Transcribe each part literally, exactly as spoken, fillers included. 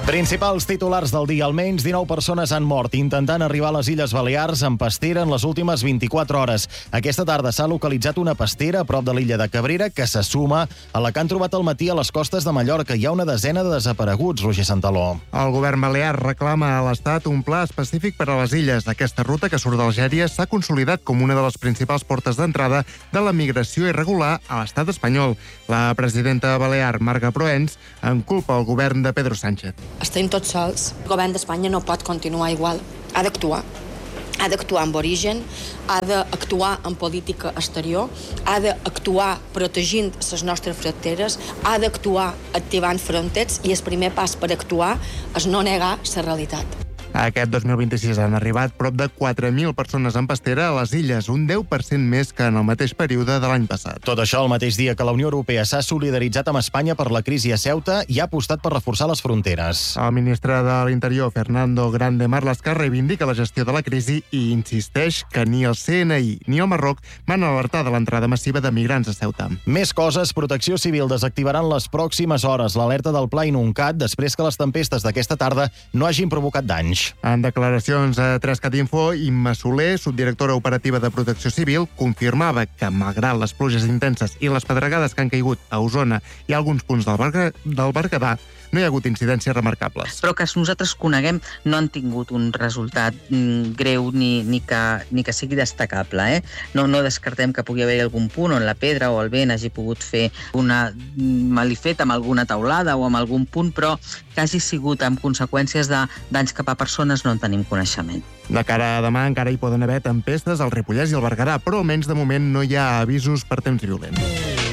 Principals titulars del dia. Almenys dinou persones han mort intentant arribar a les Illes Balears amb pastera en les últimes vint-i-quatre hores. Aquesta tarda s'ha localitzat una pastera a prop de l'illa de Cabrera que se suma a la que han trobat al matí a les costes de Mallorca. Hi ha una desena de desapareguts, Roger Santaló. El govern balear reclama a l'Estat un pla específic per a les illes. Aquesta ruta que surt d'Algèria s'ha consolidat com una de les principals portes d'entrada de la migració irregular a l'estat espanyol. La presidenta balear, Marga Proens, en culpa el govern de Pedro Sánchez. Estem tots sols. El govern d'Espanya no pot continuar igual. Ha d'actuar. Ha d'actuar amb origen, ha d'actuar en política exterior, ha d'actuar protegint les nostres fronteres, ha d'actuar activant fronteres i el primer pas per actuar és no negar la realitat. Aquest dos mil vint-i-sis han arribat prop de quatre mil persones en pastera a les illes, un deu per cent més que en el mateix període de l'any passat. Tot això el mateix dia que la Unió Europea s'ha solidaritzat amb Espanya per la crisi a Ceuta i ha apostat per reforçar les fronteres. El ministre de l'Interior, Fernando Grande Marlaska, reivindica la gestió de la crisi i insisteix que ni el C N I ni el Marroc van alertar de l'entrada massiva de migrants a Ceuta. Més coses. Protecció Civil desactivaran les pròximes hores l'alerta del Pla Inuncat després que les tempestes d'aquesta tarda no hagin provocat danys. En declaracions a tres cat info, Imma Soler, subdirectora operativa de Protecció Civil, confirmava que, malgrat les pluges intenses i les pedregades que han caigut a Osona i a alguns punts del, Berga, del Berguedà, no hi ha hagut incidències remarcables. Però que nosaltres coneguem no han tingut un resultat mm, greu ni, ni, que, ni que sigui destacable. Eh? No, no descartem que pugui haver algun punt on la pedra o el vent hagi pogut fer una malifeta amb alguna taulada o amb algun punt, però que hagi sigut amb conseqüències de danys cap a persones no en tenim coneixement. De cara a demà encara hi poden haver tempestes al Ripollès i al Berguedà, però almenys de moment no hi ha avisos per temps violents.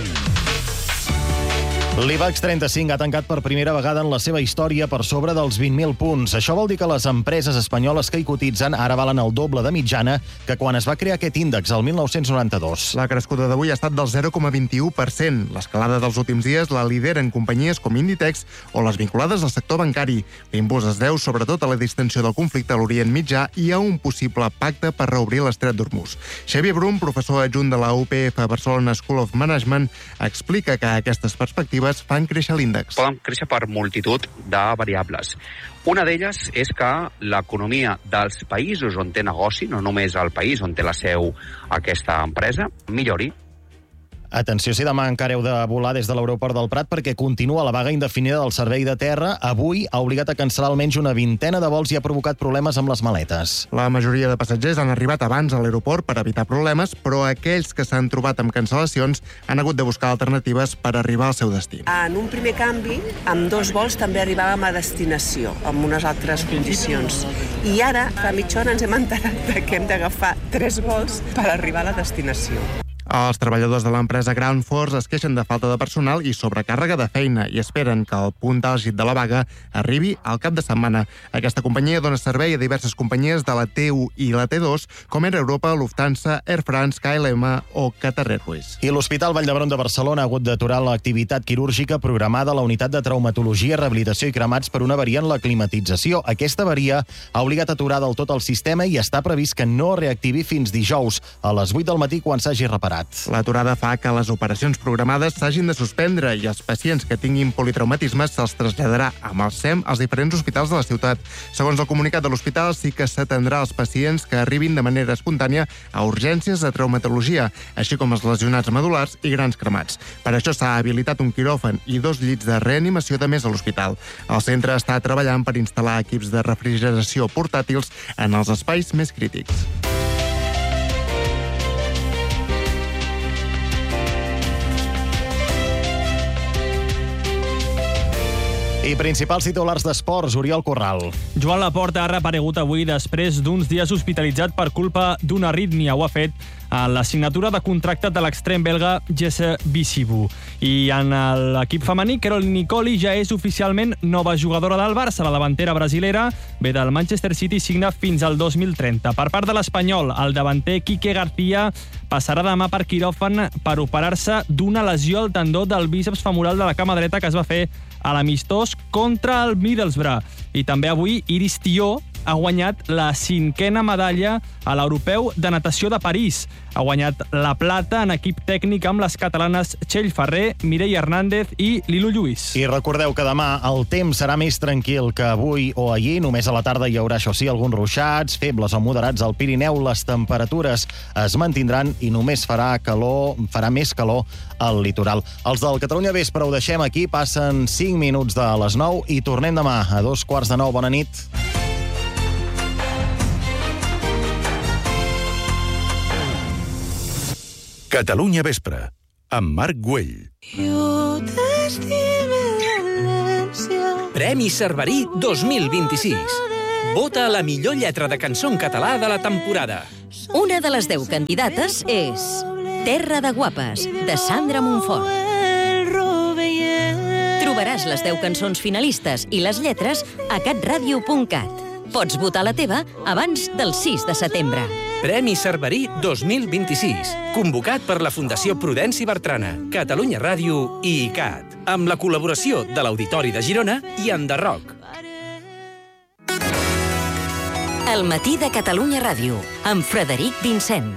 L'IBEX trenta-cinc ha tancat per primera vegada en la seva història per sobre dels vint mil punts. Això vol dir que les empreses espanyoles que hi cotitzen ara valen el doble de mitjana que quan es va crear aquest índex, el mil nou-cents noranta-dos. La crescuda d'avui ha estat del zero coma vint-i-u per cent. L'escalada dels últims dies la lideren companyies com Inditex o les vinculades al sector bancari. L'impuls es deu sobretot a la distensió del conflicte a l'Orient Mitjà i a un possible pacte per reobrir l'estret d'Hormuz. Xavier Brum, professor adjunt de la U P F Barcelona School of Management, explica que aquestes perspectives fan créixer l'índex. Poden créixer per multitud de variables. Una d'elles és que l'economia dels països on té negoci, no només el país on té la seu aquesta empresa, millori. Atenció si demà encara heu de volar des de l'aeroport del Prat perquè continua la vaga indefinida del servei de terra. Avui ha obligat a cancel·lar almenys una vintena de vols i ha provocat problemes amb les maletes. La majoria de passatgers han arribat abans a l'aeroport per evitar problemes, però aquells que s'han trobat amb cancel·lacions han hagut de buscar alternatives per arribar al seu destí. En un primer canvi, amb dos vols també arribàvem a destinació, amb unes altres condicions. I ara, fa mitja hora, ens hem enterat que hem d'agafar tres vols per arribar a la destinació. Els treballadors de l'empresa Ground Force es queixen de falta de personal i sobrecàrrega de feina i esperen que el punt àlgid de la vaga arribi al cap de setmana. Aquesta companyia dona servei a diverses companyies de la T u i la T dos, com Air Europa, Lufthansa, Air France, K L M o Qatar Airways. I l'Hospital Vall d'Hebron de Barcelona ha hagut d'aturar l'activitat quirúrgica programada a la unitat de traumatologia, rehabilitació i cremats per una avaria en la climatització. Aquesta avaria ha obligat a aturar del tot el sistema i està previst que no reactivi fins dijous a les vuit del matí quan s'hagi reparat. L'aturada fa que les operacions programades s'hagin de suspendre i els pacients que tinguin politraumatismes se'ls traslladarà amb el S E M als diferents hospitals de la ciutat. Segons el comunicat de l'hospital, sí que s'atendrà als pacients que arribin de manera espontània a urgències de traumatologia, així com els lesionats medul·lars i grans cremats. Per això s'ha habilitat un quiròfan i dos llits de reanimació de més a l'hospital. El centre està treballant per instal·lar equips de refrigeració portàtils en els espais més crítics. I principals titulars d'esports, Oriol Corral. Joan Laporta ha reaparegut avui després d'uns dies hospitalitzat per culpa d'una arrítmia. Ho ha fet a la signatura de contracte de l'extrem belga Jesse Bisibu. I en l'equip femení, Caroline Nicoli ja és oficialment nova jugadora del Barça. La davantera brasilera ve del Manchester City i signa fins al dos mil trenta. Per part de l'espanyol, el davanter Quique García passarà demà per quiròfan per operar-se d'una lesió al tendó del bíceps femoral de la cama dreta que es va fer a l'amistós contra el Middlesbrough. I també avui Iris Tió ha guanyat la cinquena medalla a l'Europeu de Natació de París. Ha guanyat la plata en equip tècnic amb les catalanes Txell Ferrer, Mireia Hernández i Lilu Lluís. I recordeu que demà el temps serà més tranquil que avui o ahir. Només a la tarda hi haurà, això sí, alguns ruixats, febles o moderats al Pirineu. Les temperatures es mantindran i només farà calor, farà més calor al litoral. Els del Catalunya Vespre ho deixem aquí. Passen cinc minuts de les nou i tornem demà a dos quarts de nou. Bona nit. Catalunya Vespre, amb Marc Güell. Premi Cerverí dos mil vint-i-sis. Vota la millor lletra de cançó en català de la temporada. Una de les deu candidates és Terra de Guapes, de Sandra Montfort. Trobaràs les deu cançons finalistes i les lletres a catradio punt cat. Pots votar la teva abans del sis de setembre. Premi Cerverí dos mil vint-i-sis, convocat per la Fundació Prudenci Bertrana, Catalunya Ràdio i I C A T, amb la col·laboració de l'Auditori de Girona i Enderroc. El matí de Catalunya Ràdio, amb Frederic Vincent.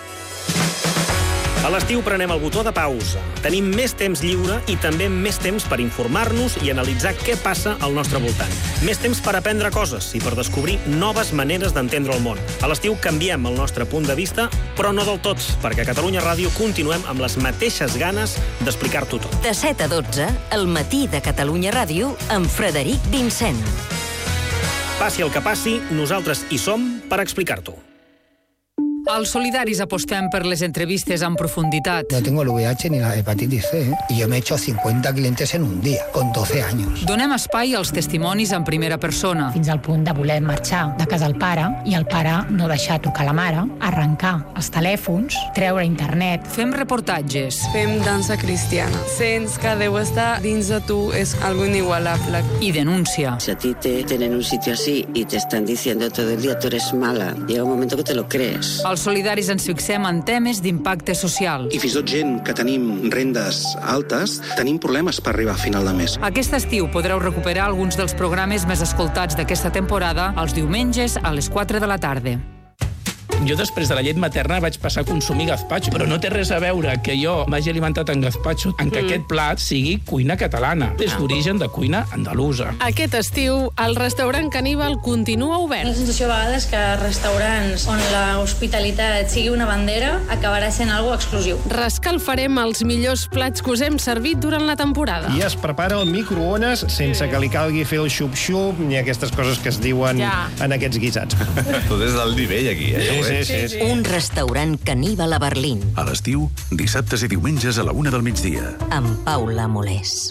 A l'estiu prenem el botó de pausa. Tenim més temps lliure i també més temps per informar-nos i analitzar què passa al nostre voltant. Més temps per aprendre coses i per descobrir noves maneres d'entendre el món. A l'estiu canviem el nostre punt de vista, però no del tot, perquè a Catalunya Ràdio continuem amb les mateixes ganes d'explicar-t'ho tot. De set a dotze, el matí de Catalunya Ràdio, amb Frederic Vincent. Passi el que passi, nosaltres hi som per explicar-t'ho. Als Solidaris apostem per les entrevistes en profunditat. No tengo el V I H ni la hepatitis C, ¿eh? Y yo me he hecho cincuenta clientes en un día, con doce años. Donem espai als testimonis en primera persona. Fins al punt de voler marxar de casa el pare i el pare no deixar trucar la mare, arrencar els telèfons, treure internet. Fem reportatges. Fem dansa cristiana. Sents que deu estar dins de tu, és algo inigualable. I denúncia. Si a ti te tienen en un sitio así y te están diciendo todo el día tú eres mala, llega un momento que te lo crees. Els Solidaris ens fixem en temes d'impacte social. I fins i tot gent que tenim rendes altes, tenim problemes per arribar a final de mes. Aquest estiu podreu recuperar alguns dels programes més escoltats d'aquesta temporada els diumenges a les quatre de la tarda. Jo després de la llet materna vaig passar a consumir gazpacho, però no té res a veure que jo m'hagi alimentat en gazpacho en que mm. aquest plat sigui cuina catalana. És ah. d'origen de cuina andalusa. Aquest estiu, el restaurant Caníbal continua obert. La sensació a vegades que restaurants on l'hospitalitat sigui una bandera acabarà sent algo exclusiu. Rescalfarem els millors plats que us hem servit durant la temporada. I es prepara al microones sense que li calgui fer el xup-xup ni aquestes coses que es diuen ja. en aquests guisats. Tot és del nivell aquí, eh? Sí, sí, sí, sí. Un restaurant Caníbal a Berlín. A l'estiu, dissabtes i diumenges a la una del migdia. Amb Paula Molés.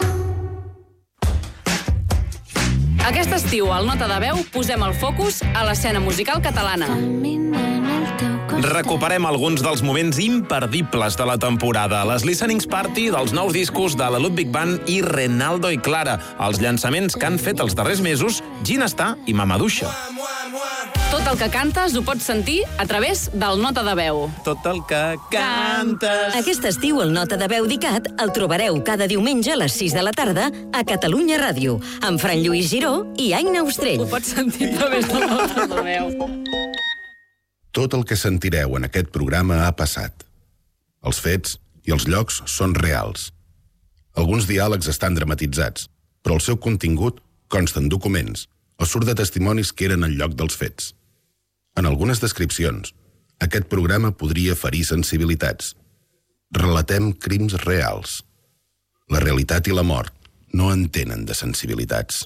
Aquest estiu, al Nota de Veu, posem el focus a l'escena musical catalana. Recuperem alguns dels moments imperdibles de la temporada. Les listenings party dels nous discos de la Ludwig Band i Renaldo i Clara. Els llançaments que han fet els darrers mesos Ginestar i Mamaduixa. Tot el que cantes ho pots sentir a través del Nota de Veu. Tot el que cantes... Aquest estiu el Nota de Veu d'I C A T el trobareu cada diumenge a les sis de la tarda a Catalunya Ràdio, amb Fran Lluís Giró i Aina Ostrell. Ho pots sentir a través del Nota de Veu. Tot el que sentireu en aquest programa ha passat. Els fets i els llocs són reals. Alguns diàlegs estan dramatitzats, però el seu contingut consta en documents o surt de testimonis que eren al lloc dels fets. En algunes descripcions, aquest programa podria ferir sensibilitats. Relatem crims reals. La realitat i la mort no entenen de sensibilitats.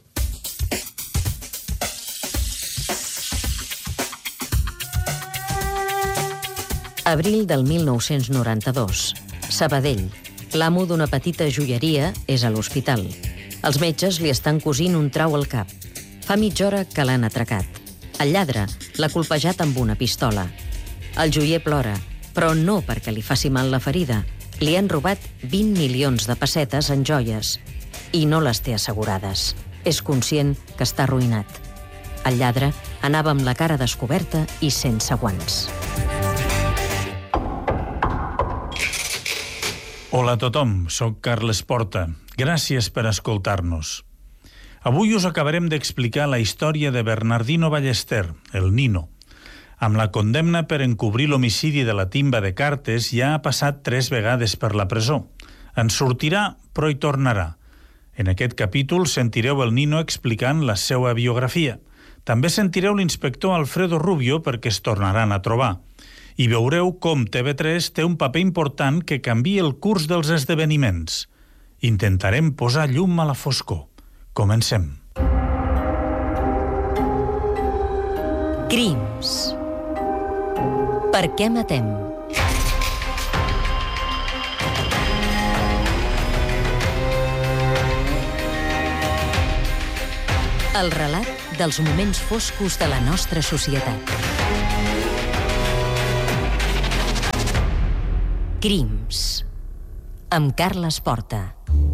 Abril del mil nou-cents noranta-dos. Sabadell. L'amo d'una petita joieria és a l'hospital. Els metges li estan cosint un trau al cap. Fa mitja hora que l'han atracat. El lladre l'ha colpejat amb una pistola. El joier plora, però no perquè li faci mal la ferida. Li han robat vint milions de pessetes en joies i no les té assegurades. És conscient que està arruïnat. El lladre anava amb la cara descoberta i sense guants. Hola a tothom, soc Carles Porta. Gràcies per escoltar-nos. Avui us acabarem d'explicar la història de Bernardino Ballester, el Nino. Amb la condemna per encobrir l'homicidi de la timba de Cartes ja ha passat tres vegades per la presó. En sortirà, però hi tornarà. En aquest capítol sentireu el Nino explicant la seva biografia. També sentireu l'inspector Alfredo Rubio perquè es tornaran a trobar. I veureu com T V tres té un paper important que canvia el curs dels esdeveniments. Intentarem posar llum a la foscor. Comencem. Crims. Per què matem? El relat dels moments foscos de la nostra societat. Crims. Amb Carles Porta.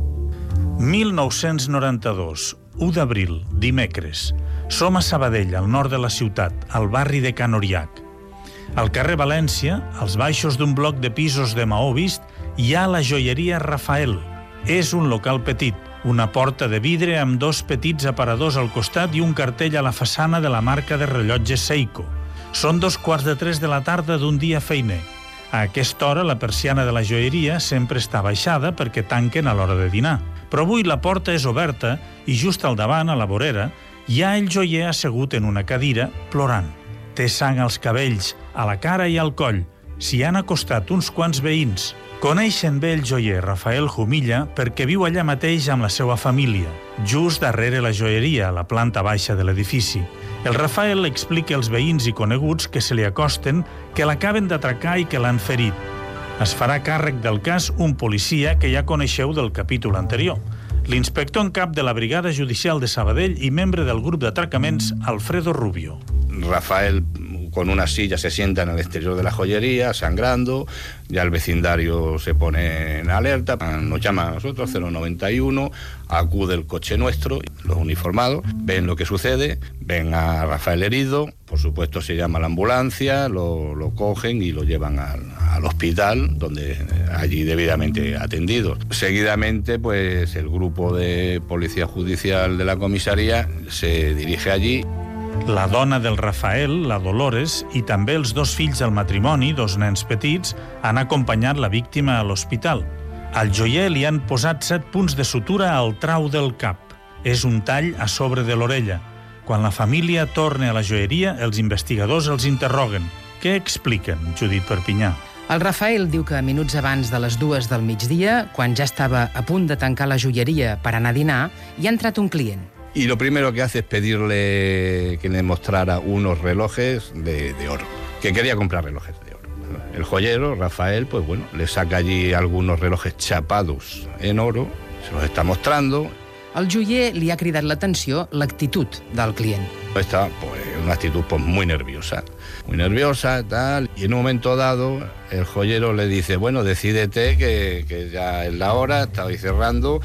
mil nou-cents noranta-dos, u d'abril, dimecres. Som a Sabadell, al nord de la ciutat, al barri de Can Oriac. Al carrer València, als baixos d'un bloc de pisos de maó vist, hi ha la joieria Rafael. És un local petit, una porta de vidre amb dos petits aparadors al costat i un cartell a la façana de la marca de rellotges Seiko. Són dos quarts de tres de la tarda d'un dia feiner. A aquesta hora la persiana de la joieria sempre està baixada perquè tanquen a l'hora de dinar. Però avui la porta és oberta i just al davant, a la vorera, hi ha el joier assegut en una cadira, plorant. Té sang als cabells, a la cara i al coll. S'hi han acostat uns quants veïns. Coneixen bé el joier Rafael Jumilla perquè viu allà mateix amb la seva família, just darrere la joieria, a la planta baixa de l'edifici. El Rafael explica als veïns i coneguts que se li acosten que l'acaben d'atracar i que l'han ferit. Es farà càrrec del cas un policia que ja coneixeu del capítol anterior, l'inspector en cap de la Brigada Judicial de Sabadell i membre del grup d'atracaments, Alfredo Rubio. Rafael, con una silla, se sienta en el exterior de la joyería, sangrando. Ya el vecindario se pone en alerta, nos llama a nosotros, cero noventa y uno, acude el coche nuestro, los uniformados, ven lo que sucede, ven a Rafael herido, por supuesto se llama a la ambulancia, lo, lo cogen y lo llevan al, al hospital, donde allí debidamente atendido. Seguidamente, pues el grupo de policía judicial de la comisaría se dirige allí. La dona del Rafael, la Dolores, i també els dos fills del matrimoni, dos nens petits, han acompanyat la víctima a l'hospital. Al joier li han posat set punts de sutura al trau del cap. És un tall a sobre de l'orella. Quan la família torna a la joieria, els investigadors els interroguen. Què expliquen, Judit Perpinyà? El Rafael diu que minuts abans de les dues del migdia, quan ja estava a punt de tancar la joieria per anar a dinar, hi ha entrat un client. Y lo primero que hace es pedirle que le mostrara unos relojes de, de oro, que quería comprar relojes de oro. El joyero, Rafael, pues bueno, le saca allí algunos relojes chapados en oro, se los está mostrando. Al joier li ha cridat l'atenció l'actitud del client. Está pues, en una actitud pues, muy nerviosa, muy nerviosa, tal, y en un momento dado el joyero le dice, bueno, decídete que, que ya es la hora, estabais cerrando,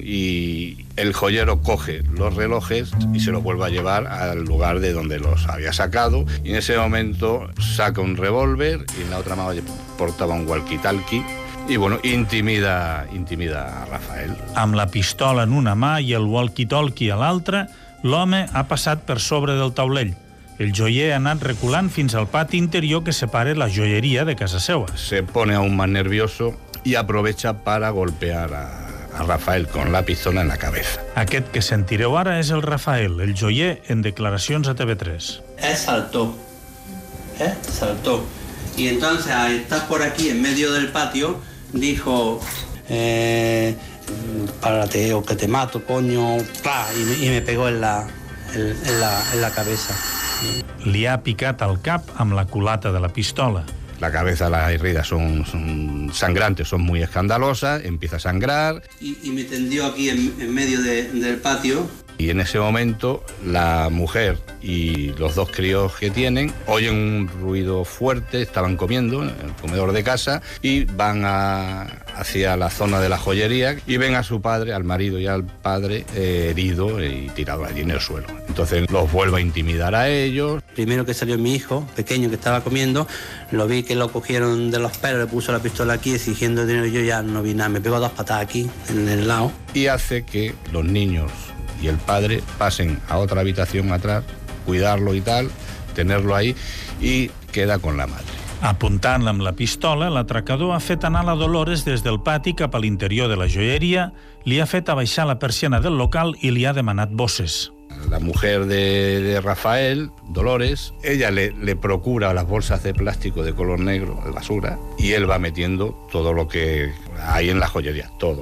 y el joyero coge los relojes y se los vuelve a llevar al lugar de donde los había sacado, y en ese momento saca un revólver y en la otra mano portaba un walkie-talkie. I, bueno, intimida, intimida a Rafael. Amb la pistola en una mà i el walkie-talkie a l'altra, l'home ha passat per sobre del taulell. El joier ha anat reculant fins al pati interior que separa la joieria de casa seva. Se pone aún más nervioso y aprovecha para golpear a, a Rafael con la pistola en la cabeza. Aquest que sentireu ara és el Rafael, el joier, en declaracions a T V tres. Él saltó, ¿eh? Saltó. Y entonces, al estar por aquí, en medio del patio, dijo, eh, párate o que te mato, coño, y me, y me pegó en la, en, en, la, en la cabeza. Li ha picat al cap amb la culata de la pistola. La cabeza, las heridas son, son sangrantes, son muy escandalosas, empieza a sangrar. Y, y me tendió aquí en, en medio de, del patio. Y en ese momento la mujer y los dos críos que tienen oyen un ruido fuerte, estaban comiendo en el comedor de casa y van a, hacia la zona de la joyería y ven a su padre, al marido y al padre eh, herido y tirado allí en el suelo. Entonces los vuelve a intimidar a ellos. Primero que salió mi hijo, pequeño, que estaba comiendo, lo vi que lo cogieron de los pelos, le puso la pistola aquí exigiendo dinero y yo ya no vi nada, me pegó dos patadas aquí, en el lado. Y hace que los niños y el padre pasen a otra habitación atrás, cuidarlo y tal, tenerlo ahí, y queda con la madre. Apuntant-la amb la pistola, l'atracador ha fet anar la Dolores des del pati cap a l'interior de la joieria, li ha fet abaixar la persiana del local i li ha demanat bosses. La mujer de, de Rafael, Dolores, ella le, le procura las bolsas de plástico de color negro, de basura, y él va metiendo todo lo que hay en la joyería, todo.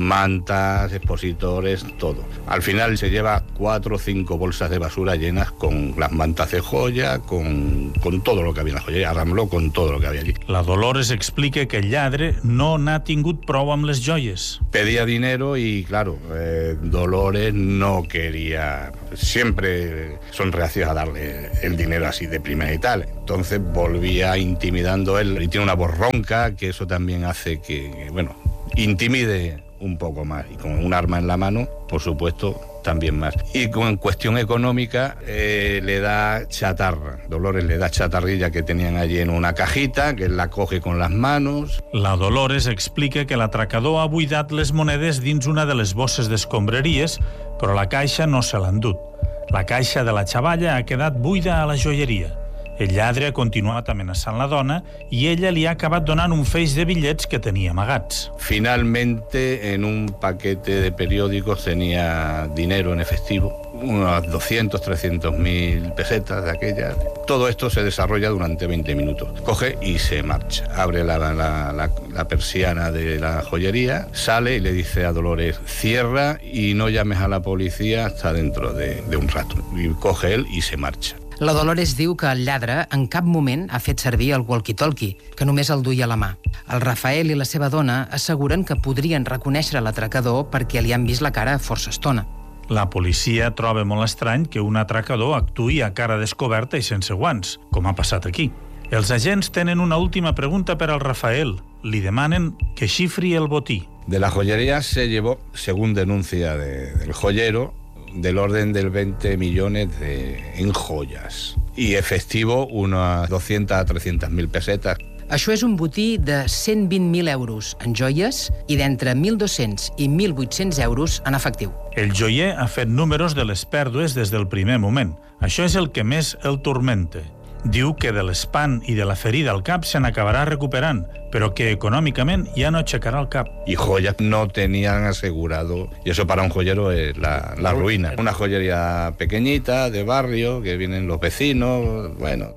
Mantas, expositores, todo. Al final se lleva cuatro o cinco bolsas de basura llenas con las mantas de joya, con, con todo lo que había en la joyería. Arrambló con todo lo que había allí. La Dolores explica que el lladre no n'ha tingut prou amb les joies. Pedía dinero y, claro, eh, Dolores no quería... Siempre son reacios a darle el dinero así de primera y tal. Entonces volvía intimidando él. Y tiene una voz ronca, que eso también hace que, bueno, intimide un poco más. Y con un arma en la mano, por supuesto, también más. Y con cuestión económica, eh, le da chatarra. Dolores le da chatarrilla que tenían allí en una cajita, que él la coge con las manos. La Dolores explica que l'atracador ha buidat les monedes dins una de les bosses d'escombraries, però la caixa no se l'ha endut. La caixa de la xavalla ha quedat buida a la joieria. El lladre ha continuat amenaçant la dona i ella li ha acabat donant un feix de bitllets que tenia amagats. Finalmente, en un paquete de periódicos tenía dinero en efectivo, unos doscientos, trescientos mil pesetas de aquellas. Todo esto se desarrolla durante veinte minutos. Coge y se marcha. Abre la, la, la, la persiana de la joyería, sale y le dice a Dolores, cierra y no llames a la policía hasta dentro de, de un rato. Y coge él y se marcha. La Dolores diu que el lladre en cap moment ha fet servir el walkie-talkie, que només el duia a la mà. El Rafael i la seva dona asseguren que podrien reconèixer l'atracador perquè li han vist la cara força estona. La policia troba molt estrany que un atracador actuï a cara descoberta i sense guants, com ha passat aquí. Els agents tenen una última pregunta per al Rafael. Li demanen que xifri el botí. De la joyería se llevó, según denuncia de, del joyero, del orden del veinte millones de, en joyas. Y efectivo unas doscientas a trescientas mil pesetas. Això és un botí de cent vint mil euros en joies i d'entre mil dos-cents i mil vuit-cents euros en efectiu. El joier ha fet números de les pèrdues des del primer moment. Això és el que més el turmenta. Diu que de l'espant i de la ferida al cap se n'acabarà recuperant, però que econòmicament ja no aixecarà el cap. Y joyas no tenían asegurado, y eso para un joyero es la, la ruina. Una joyería pequeñita, de barrio, que vienen los vecinos, bueno...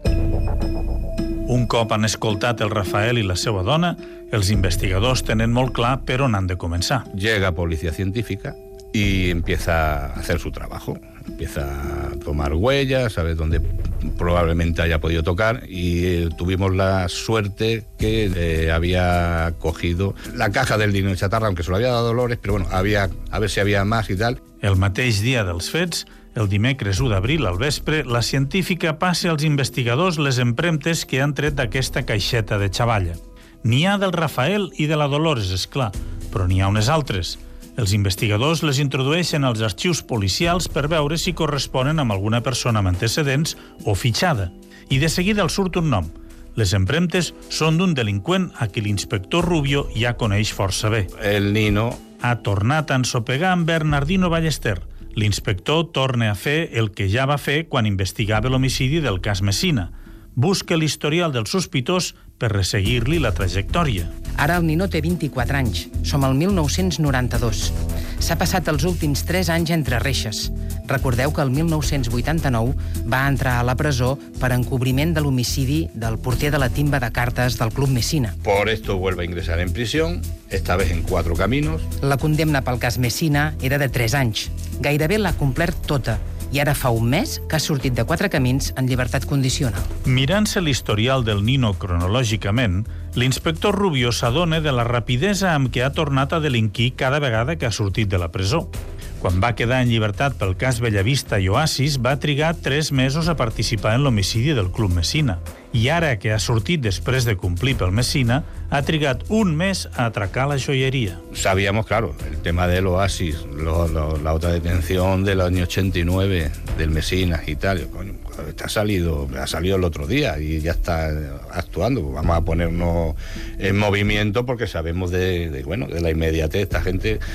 Un cop han escoltat el Rafael i la seva dona, els investigadors tenen molt clar per on han de començar. Llega policía científica y empieza a hacer su trabajo. Empieza a tomar huellas, sabe dónde probablemente haya podido tocar, y eh, tuvimos la suerte que eh, había cogido la caja del dinero de chatarra, aunque se lo había dado Dolores, pero bueno, había, a ver si había más y tal. El mateix dia dels fets, el dimecres u d'abril al vespre, la científica passa als investigadors les empremtes que han tret d'aquesta caixeta de xavalla. N'hi ha del Rafael i de la Dolores, és clar, però n'hi ha unes altres. Els investigadors les introdueixen als arxius policials per veure si corresponen amb alguna persona amb antecedents o fitxada. I de seguida els surt un nom. Les empremtes són d'un delinqüent a qui l'inspector Rubio ja coneix força bé. El Nino ha tornat a ensopegar amb Bernardino Ballester. L'inspector torna a fer el que ja va fer quan investigava l'homicidi del cas Messina. Busca l'historial del sospitós per resseguir-li la trajectòria. Ara el Nino té vint-i-quatre anys. Som al mil nou-cents noranta-dos. S'ha passat els últims tres anys entre reixes. Recordeu que el mil nou-cents vuitanta-nou va entrar a la presó per encobriment de l'homicidi del porter de la timba de cartes del Club Messina. Por esto vuelve a ingresar en prisión, esta vez en Cuatro Caminos. La condemna pel cas Messina era de tres anys. Gairebé l'ha complert tota. I ara fa un mes que ha sortit de Quatre Camins en llibertat condicional. Mirant-se l'historial del Nino cronològicament, l'inspector Rubio s'adona de la rapidesa amb què ha tornat a delinquir cada vegada que ha sortit de la presó. Quan va quedar en llibertat pel cas Bellavista i Oasis, va trigar tres mesos a participar en l'homicidi del Club Messina. I ara que ha sortit després de complir pel Messina, ha trigat un mes a atracar la joyería. Sabíamos, claro, el tema del Oasis, lo, lo, la otra detención del año ochenta y nueve, del Messina y tal. Coño, ha salido, ha salido el otro día y ya está actuando. Vamos a ponernos en movimiento porque sabemos de, de, bueno, de la inmediatez. Esta gente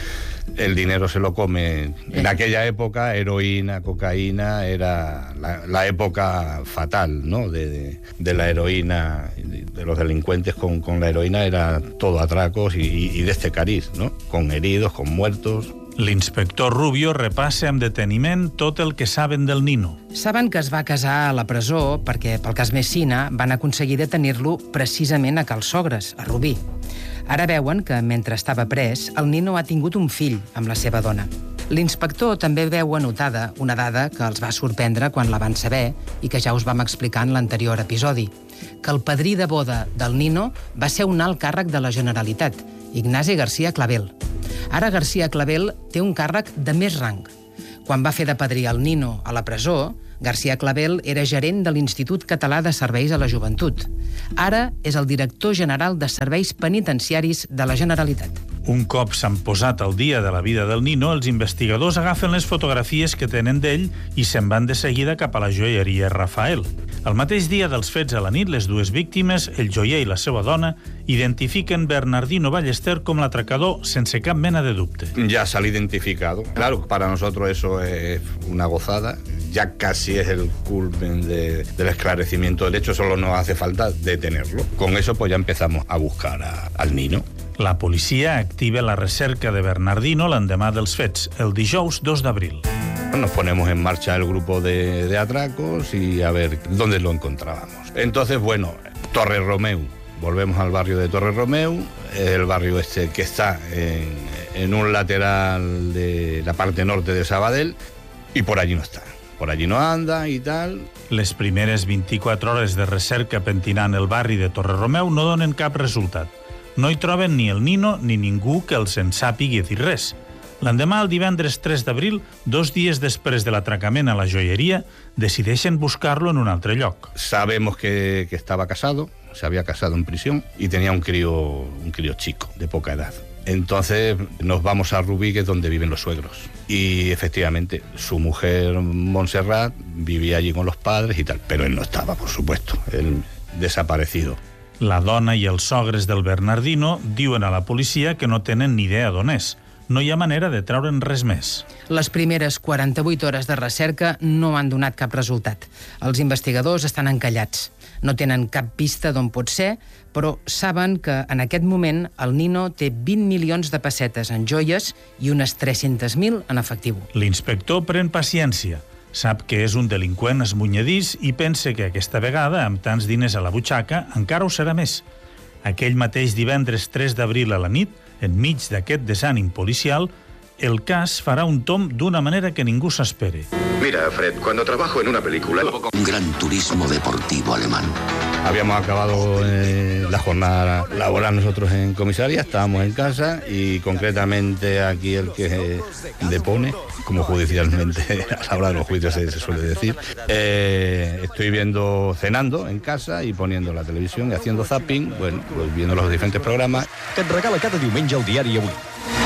el dinero se lo come. En aquella época, heroína, cocaína, era la, la época fatal, ¿no? De, de, de la heroína, de los delincuentes con, con la heroína, era todo atracos y, y de este cariz, ¿no? Con heridos, con muertos. L'inspector Rubio repassa amb deteniment tot el que saben del Nino. Saben que es va casar a la presó perquè, pel cas Messina, van aconseguir detenir-lo precisament a Cal Sogres, a Rubí. Ara veuen que, mentre estava pres, el Nino ha tingut un fill amb la seva dona. L'inspector també veu anotada una dada que els va sorprendre quan la van saber i que ja us vam explicar en l'anterior episodi, que el padrí de boda del Nino va ser un alt càrrec de la Generalitat, Ignasi García Clavel. Ara García Clavel té un càrrec de més rang. Quan va fer de padrí el Nino a la presó, García Clavel era gerent de l'Institut Català de Serveis a la Joventut. Ara és el director general de Serveis Penitenciaris de la Generalitat. Un cop s'han posat al dia de la vida del Nino, els investigadors agafen les fotografies que tenen d'ell i se'n van de seguida cap a la joieria Rafael. El mateix dia dels fets a la nit, les dues víctimes, el joier i la seva dona, identifiquen Bernardino Ballester com l'atracador sense cap mena de dubte. Ya sale identificado. Claro, para nosotros eso es una gozada. Ya casi es el culmen de, del esclarecimiento del hecho, solo nos hace falta detenerlo. Con eso pues ya empezamos a buscar a, al Nino. La policia activa la recerca de Bernardino l'endemà dels fets, el dijous dos d'abril. Nos ponemos en marcha el grupo de, de atracos y a ver dónde lo encontrábamos. Entonces, bueno, Torre Romeu. Volvemos al barrio de Torre Romeu, el barrio este que está en, en un lateral de la parte norte de Sabadell, y por allí no está. Por allí no anda i tal. Les primeres vint-i-quatre hores de recerca pentinant el barri de Torre Romeu no donen cap resultat. No hi troben ni el Nino ni ningú que els en sàpigui dir res. L'endemà, el divendres tres d'abril, dos dies després de l'atracament a la joieria, decideixen buscar-lo en un altre lloc. Sabemos que, que estaba casado, se había casado en prisión y tenía un crío, un crío chico, de poca edad. Entonces nos vamos a Rubí, que es donde viven los suegros. Y efectivamente, su mujer Montserrat vivía allí con los padres y tal, pero él no estaba, por supuesto, él desaparecido. La dona i els sogres del Bernardino diuen a la policia que no tenen ni idea d'on és. No hi ha manera de treure'n res més. Les primeres quaranta-vuit hores de recerca no han donat cap resultat. Els investigadors estan encallats. No tenen cap pista d'on pot ser, però saben que en aquest moment el Nino té vint milions de pessetes en joies i unes tres-centes mil en efectiu. L'inspector pren paciència. Sap que és un delinqüent esmunyedís i pensa que aquesta vegada, amb tants diners a la butxaca, encara ho serà més. Aquell mateix divendres tres d'abril a la nit, enmig d'aquest desànim policial, el cas farà un tomb d'una manera que ningú s'espere. Mira, Fred, cuando trabajo en una película... Un gran turismo deportivo alemán. Habíamos acabado eh, la jornada laboral nosotros en comisaría, estábamos en casa y concretamente aquí el que depone, como judicialmente a la hora de los juicios se, se suele decir, eh, estoy viendo, cenando en casa y poniendo la televisión y haciendo zapping, bueno, pues viendo los diferentes programas. Que et regala cada diumenge el diari Avui.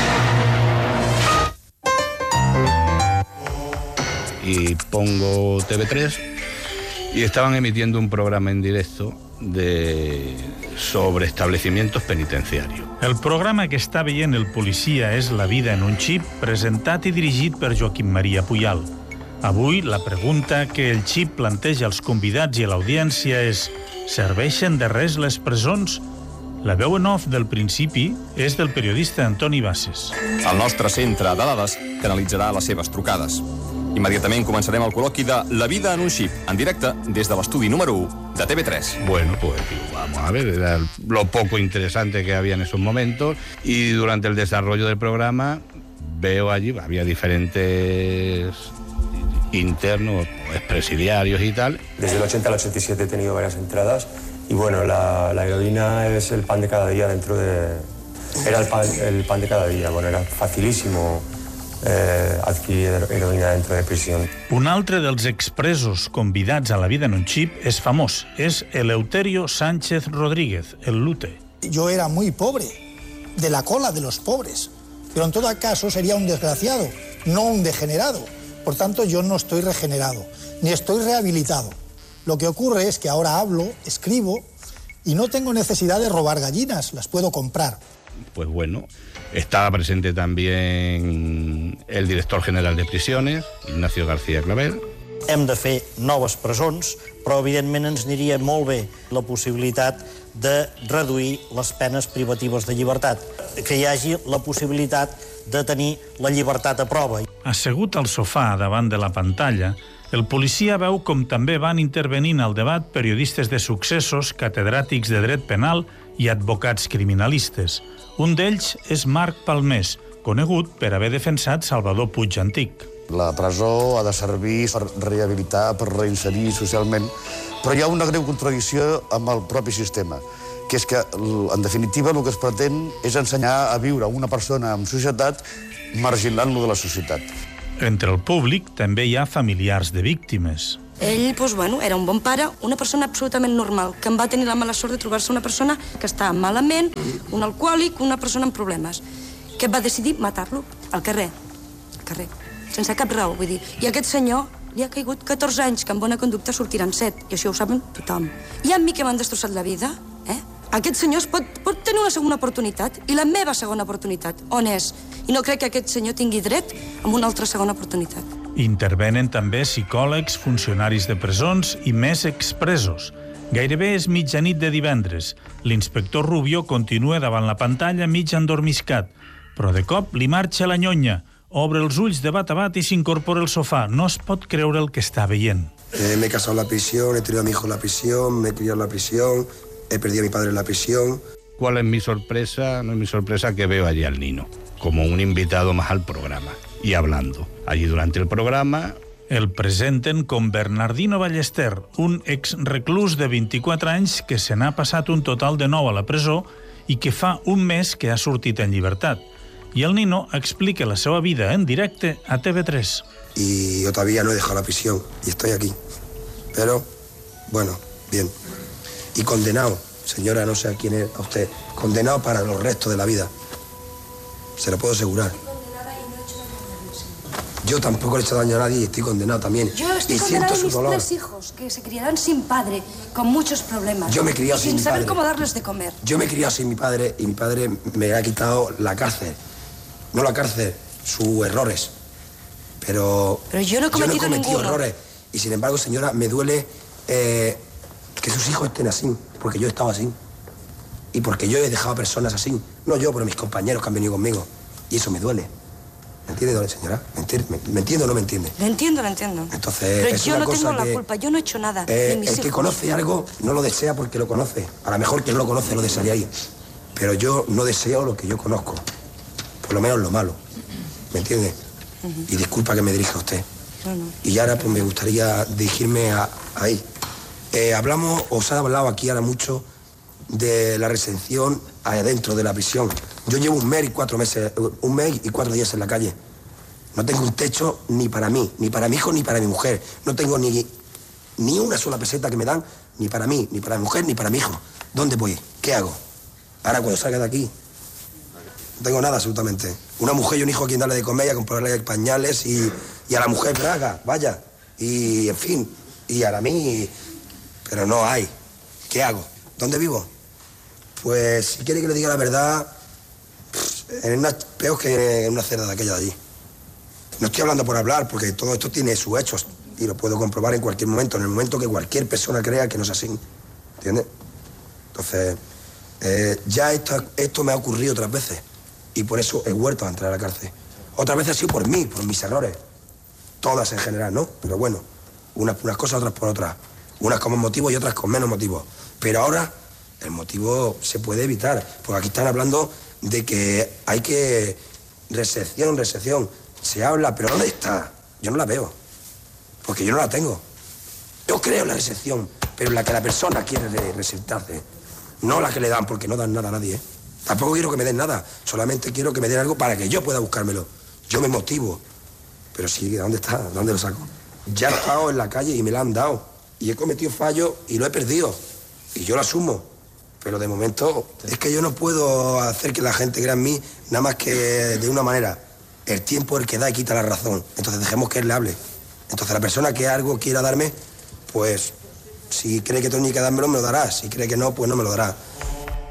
Y pongo T V tres y estaban emitiendo un programa en directo de sobre establecimientos penitenciarios. El programa que està veient el policia és La vida en un xip, presentat i dirigit per Joaquim Maria Puyal. Avui, la pregunta que el xip planteja als convidats i a l'audiència és: serveixen de res les presons? La veu en off del principi és del periodista Antoni Bases. El nostre centre de dades canalitzarà les seves trucades. Immediatament començarem el col·loqui de La vida en un xip, en directe des de l'estudi número u de T V tres. Bueno, pues vamos a ver, era lo poco interesante que había en esos momentos, y durante el desarrollo del programa veo allí, había diferentes internos, expresidiarios y tal. Desde el ochenta al ochenta y siete he tenido varias entradas y bueno, la, la heroína es el pan de cada día dentro de... Era el pan, el pan de cada día, bueno, era facilísimo eh, adquirir heroïna dentro de prisión. Un altre dels expresos convidats a La vida en un xip és famós. És Eleuterio Sánchez Rodríguez, el Lute. Yo era muy pobre, de la cola de los pobres, pero en todo caso sería un desgraciado, no un degenerado. Por tanto, yo no estoy regenerado, ni estoy rehabilitado. Lo que ocurre es que ahora hablo, escribo, y no tengo necesidad de robar gallinas, las puedo comprar. pues bueno, estaba presente también el director general de prisiones, Ignacio García Claver. Hem de fer noves presons, però evidentment ens aniria molt bé la possibilitat de reduir les penes privatives de llibertat, que hi hagi la possibilitat de tenir la llibertat a prova. Assegut al sofà davant de la pantalla, el policia veu com també van intervenint al debat periodistes de successos, catedràtics de dret penal i advocats criminalistes. Un d'ells és Marc Palmés, conegut per haver defensat Salvador Puig Antic. La presó ha de servir per rehabilitar, per reinserir socialment, però hi ha una greu contradicció amb el propi sistema, que és que, en definitiva, el que es pretén és ensenyar a viure una persona en societat marginant-lo de la societat. Entre el públic també hi ha familiars de víctimes. Ell, doncs, bueno, era un bon pare, una persona absolutament normal, que em va tenir la mala sort de trobar-se una persona que estava malament, un alcohòlic, una persona amb problemes, que va decidir matar-lo al carrer, al carrer, sense cap raó, vull dir. I aquest senyor li ha caigut catorze anys, que en bona conducta sortiran set, i això ho saben tothom. I a mi que m'han destrossat la vida, eh? Aquest senyor pot, pot tenir una segona oportunitat, i la meva segona oportunitat, on és? I no crec que aquest senyor tingui dret a una altra segona oportunitat. Intervenen també psicòlegs, funcionaris de presons i més expresos. Gairebé és mitjanit de divendres. L'inspector Rubio continua davant la pantalla mig endormiscat, però de cop li marxa la nyonya. Obre els ulls de bat a bat i s'incorpora al sofà. No es pot creure el que està veient. Eh, me he casado en la prisión, he tenido a mi hijo en la prisión, me he criado en la prisión, he perdido a mi padre en la prisión. ¿Cuál es mi sorpresa? No es mi sorpresa que veo allí al Nino, como un invitado más al programa, y hablando. Allí durante el programa... El presenten com Bernardino Ballester, un exreclús de vint-i-quatre anys que se n'ha passat un total de nou a la presó i que fa un mes que ha sortit en llibertat. Y el Nino explica la seva vida en directe a T V tres. Y yo todavía no he dejado la prisión y estoy aquí. Pero, bueno, bien. Y condenado, señora, no sé a quién es a usted, condenado para los restos de la vida. Se lo puedo asegurar. Yo tampoco le he hecho daño a nadie y estoy condenado también. Yo estoy y condenado siento a mis su dolor. tres hijos, que se criarán sin padre, con muchos problemas. Yo me he criado sin, sin mi saber padre. cómo darles de comer. Yo me he criado sin mi padre y mi padre me ha quitado la cárcel. No la cárcel, sus errores. Pero, Pero yo no he cometido, yo no he cometido ninguno. errores. Y sin embargo, señora, me duele eh, que sus hijos estén así, porque yo he estado así. Y porque yo he dejado a personas así. No yo, pero mis compañeros que han venido conmigo. Y eso me duele. ¿Me entiende, señora? ¿Me entiende, me, me entiende o no me entiende? Lo entiendo, lo entiendo. Entonces, Pero es yo una no cosa tengo la que, culpa, yo no he hecho nada. eh, ni mis el que hijos. conoce algo no lo desea porque lo conoce. A lo mejor quien no lo conoce lo desearía. Pero yo no deseo lo que yo conozco. Por lo menos lo malo. ¿Me entiende? Uh-huh. Y disculpa que me dirija a usted. No, no. Y ahora pues me gustaría dirigirme a, ahí. Eh, hablamos, os ha hablado aquí ahora mucho de la recepción adentro de la prisión. Yo llevo un mes y cuatro meses, un mes y cuatro días en la calle. No tengo un techo ni para mí, ni para mi hijo, ni para mi mujer. No tengo ni, ni una sola peseta que me dan, ni para mí, ni para mi mujer, ni para mi hijo. ¿Dónde voy? ¿Qué hago? Ahora cuando salga de aquí, no tengo nada absolutamente. Una mujer y un hijo a quien darle de comer y a comprarle pañales y, y a la mujer braga, vaya. Y en fin, y a mí, pero no hay. ¿Qué hago? ¿Dónde vivo? Pues si quiere que le diga la verdad, en una, peor que en una celda de aquella de allí. No estoy hablando por hablar, porque todo esto tiene sus hechos y lo puedo comprobar en cualquier momento, en el momento que cualquier persona crea que no es así. ¿Entiendes? Entonces, eh, ya esto, esto me ha ocurrido otras veces y por eso he vuelto a entrar a la cárcel. Otras veces ha sido por mí, por mis errores. Todas en general, ¿no? Pero bueno, unas por unas cosas, otras por otras. Unas con más motivos y otras con menos motivos. Pero ahora el motivo se puede evitar, porque aquí están hablando de que hay que... Recepción, recepción. Se habla, pero ¿dónde está? Yo no la veo, porque yo no la tengo. Yo creo en la recepción, pero en la que la persona quiere receptarse, no la que le dan, porque no dan nada a nadie, ¿eh? Tampoco quiero que me den nada, solamente quiero que me den algo para que yo pueda buscármelo. Yo me motivo, pero sí, ¿dónde está? ¿Dónde lo saco? Ya he estado en la calle y me la han dado, y he cometido fallos y lo he perdido, y yo lo asumo. Pero de momento es que yo no puedo hacer que la gente crea en mí nada más que de una manera. El tiempo es el que da y quita la razón. Entonces dejemos que él le hable. Entonces la persona que algo quiera darme, pues si cree que tiene que dármelo, me lo dará. Si cree que no, pues no me lo dará.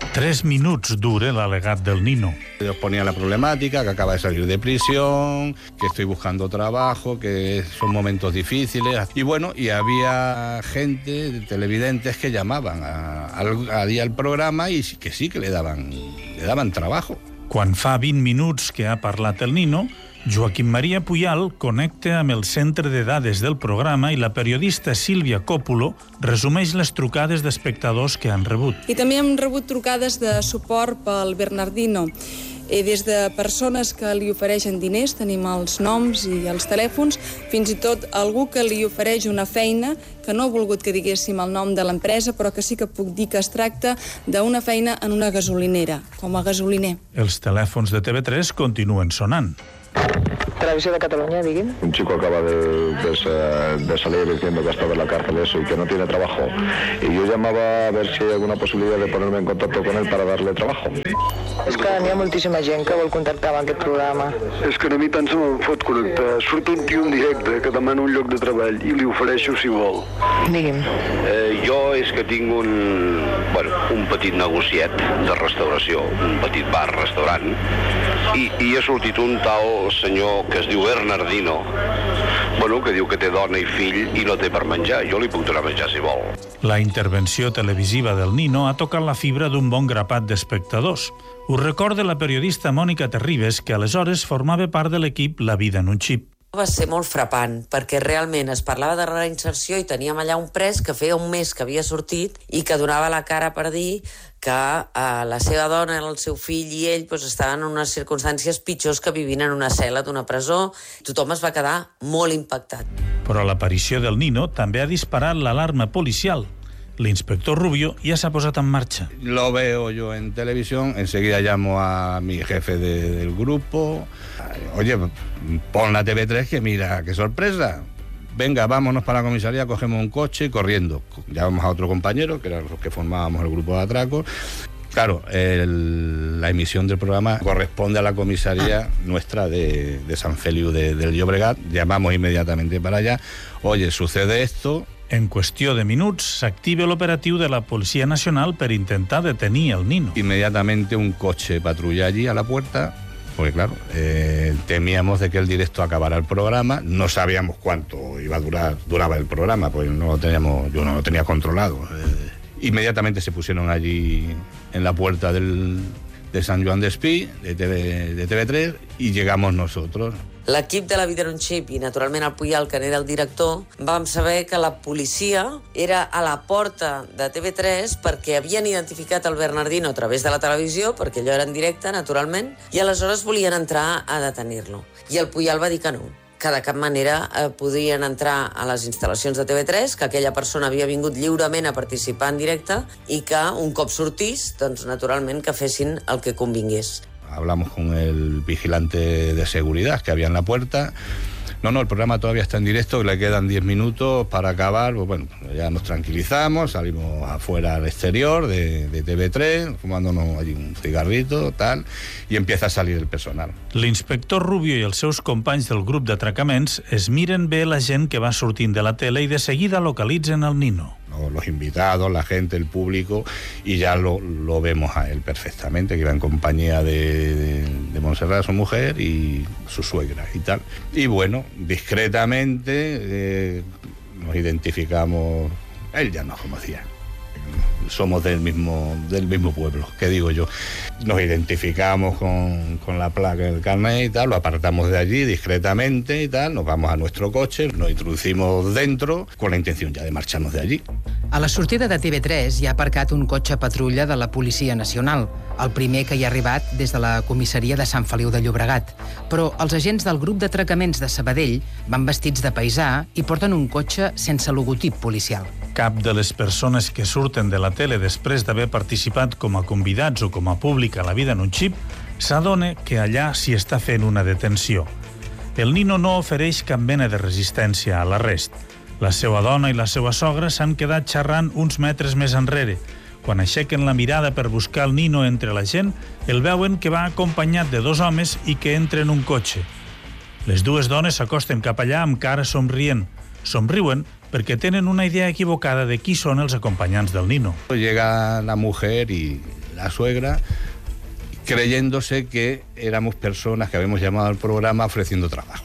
Tres minuts dura l'al·legat del Nino. Ellos ponían la problemática, que acaba de salir de prisión, que estoy buscando trabajo, que son momentos difíciles. Y bueno, y había gente, televidentes, que llamaban a, a, a día al programa y que sí que le daban, le daban trabajo. Quan fa vint minuts que ha parlat el Nino, Joaquim Maria Puyal connecta amb el centre de dades del programa i la periodista Sílvia Còpolo resumeix les trucades d'espectadors que han rebut. I també hem rebut trucades de suport pel Bernardino. I des de persones que li ofereixen diners, tenim els noms i els telèfons, fins i tot algú que li ofereix una feina que no ha volgut que diguéssim el nom de l'empresa, però que sí que puc dir que es tracta d'una feina en una gasolinera, com a gasoliner. Els telèfons de T V tres continuen sonant. Televisión de Cataluña, diguin. Un chico acaba de, de, de salir diciendo que ha estado en la cárcel eso y que no tiene trabajo. Y yo llamaba a ver si hay alguna posibilidad de ponerme en contacto con él para darle trabajo. És que n'hi ha moltíssima gent que vol contactar amb aquest programa. És que a mi tant se me'n fot connectar. Surt un tio en directe que demana un lloc de treball i li ofereixo si vol. Digui'm. Eh, jo és que tinc un, bueno, un petit negociet de restauració, un petit bar-restaurant, i, i ha sortit un tal senyor que es diu Bernardino, bueno, que diu que té dona i fill i no té per menjar. Jo li puc donar menjar si vol. La intervenció televisiva del Nino ha tocat la fibra d'un bon grapat d'espectadors. Ho recorda la periodista Mònica Terribas, que aleshores formava part de l'equip La vida en un xip. Va ser molt frapant, perquè realment es parlava de reinserció i teníem allà un pres que feia un mes que havia sortit i que donava la cara per dir que eh, la seva dona, el seu fill i ell pues, estaven en unes circumstàncies pitjors que vivint en una cel·la d'una presó. Tothom es va quedar molt impactat. Però l'aparició del Nino també ha disparat l'alarma policial. L'inspector Rubio ya se ha posado en marcha. Lo veo yo en televisión, enseguida llamo a mi jefe de, del grupo. Oye, pon la T V tres que mira, qué sorpresa. Venga, vámonos para la comisaría, cogemos un coche y corriendo. Llamamos a otro compañero, que eran los que formábamos el grupo de atracos. Claro, el, la emisión del programa corresponde a la comisaría nuestra de, de San Feliu de, del Llobregat. Llamamos inmediatamente para allá. Oye, sucede esto. En qüestió de minuts s'activa l'operatiu de la Policia Nacional per intentar detenir el Nino. Inmediatamente un coche patrulla allí a la puerta, porque claro, eh, temíamos de que el directo acabara el programa, no sabíamos cuánto iba a durar, duraba el programa, pues no lo teníamos, yo no lo tenía controlado. Eh, inmediatamente se pusieron allí en la puerta del, de Sant Joan d'Espí, de, TV, de T V tres, y llegamos nosotros. L'equip de La vida en un xip i, naturalment, el Puyal, que n'era el director, vam saber que la policia era a la porta de T V tres perquè havien identificat el Bernardino a través de la televisió, perquè allò era en directe, naturalment, i aleshores volien entrar a detenir-lo. I el Puyal va dir que no, que de cap manera eh, podien entrar a les instal·lacions de T V tres, que aquella persona havia vingut lliurement a participar en directe i que un cop sortís, doncs, naturalment, que fessin el que convingués. Hablamos con el vigilante de seguridad que había en la puerta. No, no, el programa todavía está en directo, le quedan diez minutos para acabar. Pues bueno, ya nos tranquilizamos, salimos afuera al exterior de, de T V tres, fumándonos allí un cigarrito, tal, y empieza a salir el personal. L'inspector Rubio i els seus companys del grup d'atracaments es miren bé la gent que va sortint de la tele i de seguida localitzen el Nino. Los invitados, la gente, el público, y ya lo, lo vemos a él perfectamente, que iba en compañía de, de, de Montserrat, su mujer, y su suegra y tal. Y bueno, discretamente eh, nos identificamos, él ya nos conocía. Somos del mismo, del mismo pueblo, que digo yo. Nos identificamos con, con la placa del carnet y tal, lo apartamos de allí discretamente y tal, nos vamos a nuestro coche, nos introducimos dentro con la intención ya de marcharnos de allí. A la sortida de T V tres hi ha aparcat un cotxe patrulla de la Policia Nacional, el primer que hi ha arribat des de la comissaria de Sant Feliu de Llobregat. Però els agents del grup d'atracaments de Sabadell van vestits de paisà i porten un cotxe sense logotip policial. Cap de les persones que surten de la tele després d'haver participat com a convidats o com a públic a La vida en un xip s'adona que allà s'hi està fent una detenció. El Nino no ofereix cap mena de resistència a l'arrest. La seva dona i la seva sogra s'han quedat xerrant uns metres més enrere. Quan aixequen la mirada per buscar el Nino entre la gent, el veuen que va acompanyat de dos homes i que entra en un cotxe. Les dues dones s'acosten cap allà amb cara somrient. Somriuen perquè tenen una idea equivocada de qui són els acompanyants del Nino. Llega la mujer y la suegra, creyéndose que éramos personas que habíamos llamado al programa ofreciendo trabajo.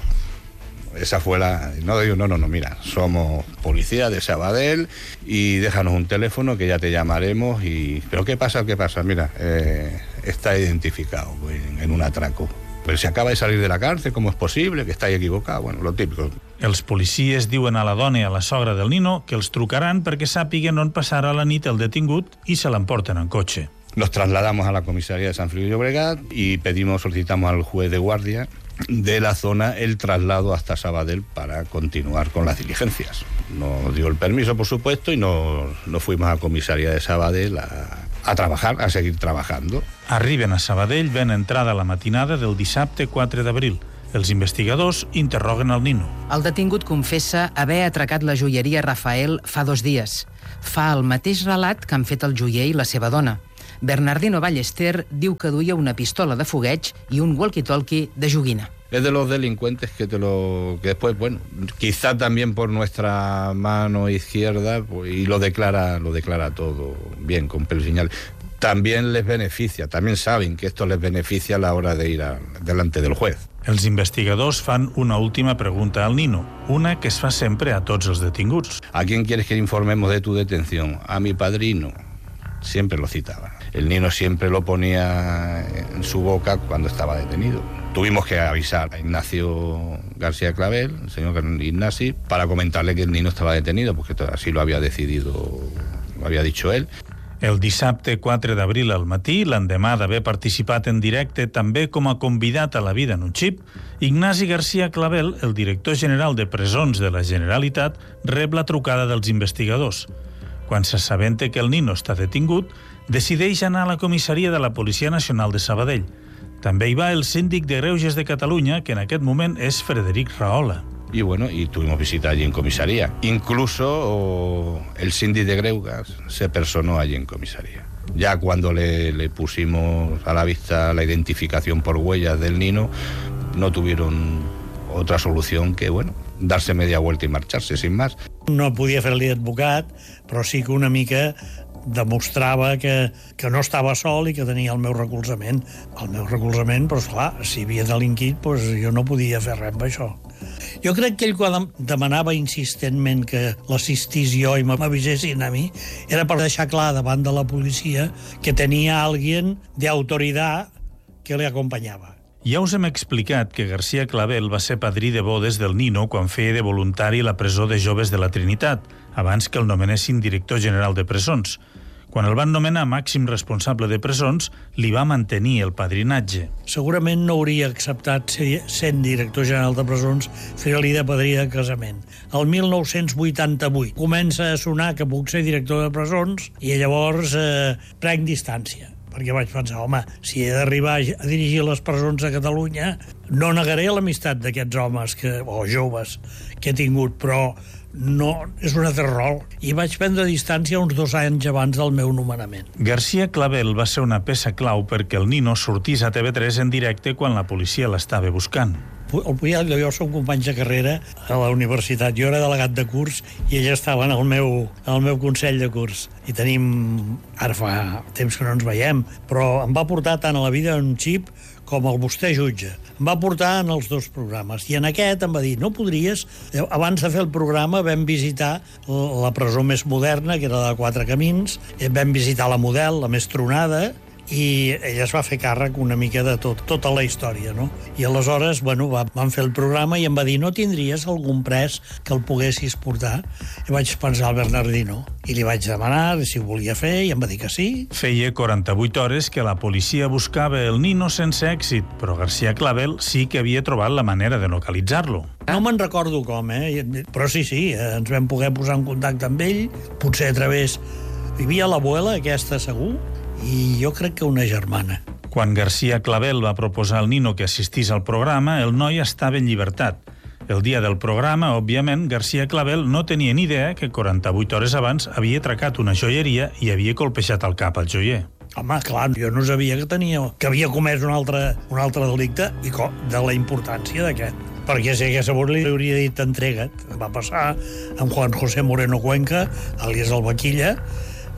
Esa fue la... No, digo, no, no, no, mira, somos policía de Sabadell y déjanos un teléfono que ya te llamaremos y... ¿Pero qué pasa? ¿Qué pasa? Mira, eh, está identificado en, en un atraco. Pero si acaba de salir de la cárcel, ¿cómo es posible? Que està equivocado. Bueno, lo típico. Els policies diuen a la dona i a la sogra del Nino que els trucaran perquè sàpiguen on passarà la nit el detingut i se l'emporten en cotxe. Nos trasladamos a la comisaría de San Feliu de Llobregat y pedimos, solicitamos al juez de guardia de la zona el traslado hasta Sabadell para continuar con las diligencias. Nos dio el permiso, por supuesto, y nos, nos fuimos a la comisaría de Sabadell a, a trabajar, a seguir trabajando. Arriben a Sabadell ben entrada la matinada del dissabte quatre d'abril. Els investigadors interroguen el Nino. El detingut confessa haver atracat la joieria Rafael fa dos dies. Fa el mateix relat que han fet el joier i la seva dona. Bernardino Ballester diu que duia una pistola de fogueig i un walkie-talkie de joguina. Es de los delincuentes que te lo que después, bueno, quizá también por nuestra mano izquierda, pues, y lo declara, lo declara todo bien, con pelos y señales. También les beneficia, también saben que esto les beneficia a la hora de ir a, delante del juez. Els investigadors fan una última pregunta al Nino, una que es fa sempre a tots els detinguts. ¿A quién quieres que informemos de tu detención? A mi padrino. Siempre lo citaba. El Nino siempre lo ponía en su boca cuando estaba detenido. Tuvimos que avisar a Ignacio García Clavel, el señor Ignasi, para comentarle que el Nino estaba detenido, porque así lo había decidido, lo había dicho él. El dissabte quatre d'abril al matí, l'endemà d'haver participat en directe també com a convidat a La vida en un xip, Ignasi García Clavel, el director general de presons de la Generalitat, rep la trucada dels investigadors. Quan s'assabenta que el Nino està detingut, decideix anar a la comissaria de la Policia Nacional de Sabadell. També hi va el síndic de Greuges de Catalunya, que en aquest moment és Frederic Rahola. Y bueno, y tuvimos visita allí en comisaría. Incluso oh, el síndic de Greuges se personó allí en comisaría. Ya cuando le, le pusimos a la vista la identificación por huellas del Nino, no tuvieron otra solución que, bueno, darse media vuelta y marcharse, sin más. No podia fer-li advocat, però sí que una mica demostrava que, que no estava sol i que tenia el meu recolzament. El meu recolzament, però esclar, si havia delinquit, doncs jo no podia fer res amb això. Jo crec que ell quan demanava insistentment que l'assistís jo i m'avisessin a mi era per deixar clar davant de la policia que tenia alguien de autoridad que le acompanyava. Ja us hem explicat que García Clavel va ser padrí de bodes del Nino quan feia de voluntari a la presó de joves de la Trinitat, abans que el nomenessin director general de presons. Quan el van nomenar màxim responsable de presons, li va mantenir el padrinatge. Segurament no hauria acceptat, sent director general de presons, fer-li de padrí de casament. El mil nou-cents vuitanta-vuit comença a sonar que puc ser director de presons i llavors eh, prenc distància. Perquè vaig pensar, home, si he d'arribar a dirigir les presons a Catalunya, no negaré l'amistat d'aquests homes que, o joves que he tingut, però no, és un altre rol. I vaig prendre distància uns dos anys abans del meu nomenament. García Clavel va ser una peça clau perquè el Nino sortís a T V tres en directe quan la policia l'estava buscant. El Puyal i jo som companys de carrera a la universitat. Jo era delegat de curs i ella estava en el meu, en el meu consell de curs. I tenim, ara fa temps que no ens veiem, però em va portar tant a La vida en un xip com el Vostè jutge. Em va portar en els dos programes. I en aquest em va dir, no podries... Abans de fer el programa vam visitar la presó més moderna, que era la de Quatre Camins, vam visitar la Model, la més tronada, i ella es va fer càrrec una mica de tot, tota la història, no? I aleshores, bueno, va, vam fer el programa i em va dir, no tindries algun pres que el poguessis portar? I vaig pensar al Bernardino. I li vaig demanar si ho volia fer i em va dir que sí. Feia quaranta-vuit hores que la policia buscava el Nino sense èxit, però García Clavel sí que havia trobat la manera de localitzar-lo. No me'n recordo com, eh? Però sí, sí, ens vam poder posar en contacte amb ell, potser a través... Hi havia l'abuela, aquesta segur, i jo crec que una germana. Quan García Clavel va proposar al Nino que assistís al programa, el noi estava en llibertat. El dia del programa, òbviament, García Clavel no tenia ni idea que quaranta-vuit hores abans havia atracat una joieria i havia colpejat al cap al joier. Home, clar, jo no sabia que tenia, que havia comès un altre, un altre delicte i de la importància d'aquest. Perquè si hagués sabut li hauria dit entrega't. Va passar amb Juan José Moreno Cuenca, alias el Vaquilla,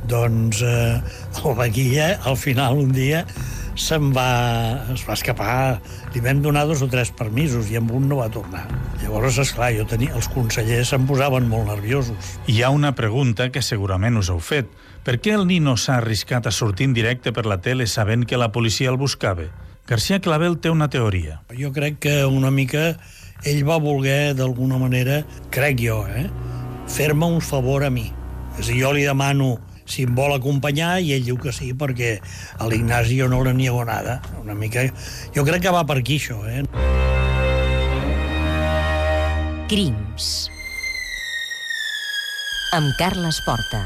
Doncs eh, el Baquilla, al final, un dia, se'n va, es va escapar. Li vam donar dos o tres permisos i amb un no va tornar. Llavors, esclar, jo tenia, els consellers se'n posaven molt nerviosos. Hi ha una pregunta que segurament us heu fet. Per què el Nino s'ha arriscat a sortir en directe per la tele sabent que la policia el buscava? García Clavel té una teoria. Jo crec que una mica ell va voler, d'alguna manera, crec jo, eh, fer-me un favor a mi. És a dir, jo li demano si em vol acompanyar i ell diu que sí, perquè a l'Ignasi jo no le niego nada. Una mica... Jo crec que va per aquí, això, eh? Crims. Amb Carles Porta.